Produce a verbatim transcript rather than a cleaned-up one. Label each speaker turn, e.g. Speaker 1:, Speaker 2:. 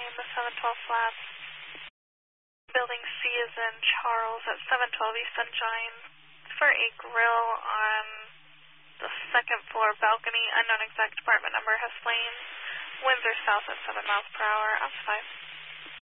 Speaker 1: in the seven twelve flats. Building C is in Charles at seven twelve East Sunshine for a grill on the second floor balcony. Unknown exact apartment number has flames. Winds are south at seven miles per hour. Ops five.